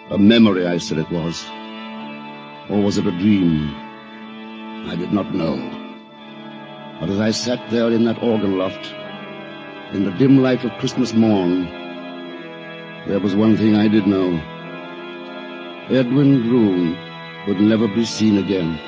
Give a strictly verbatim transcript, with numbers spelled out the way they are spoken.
A memory, I said it was. Or was it a dream? I did not know. But as I sat there in that organ loft, in the dim light of Christmas morn, there was one thing I did know. Edwin Droon would never be seen again.